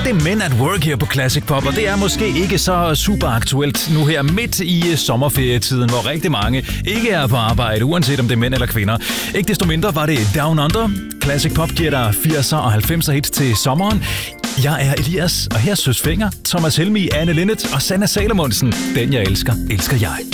Det er Men at Work her på Classic Pop, og det er måske ikke så super aktuelt nu her midt i sommerferietiden, hvor rigtig mange ikke er på arbejde, uanset om det er mænd eller kvinder. Ikke desto mindre var det Down Under. Classic Pop giver dig 80'er og 90'er hits til sommeren. Jeg er Elias, og her Søs Fenger, Thomas Helmig, Anne Linnet og Sanna Salomonsen. Den jeg elsker, elsker jeg.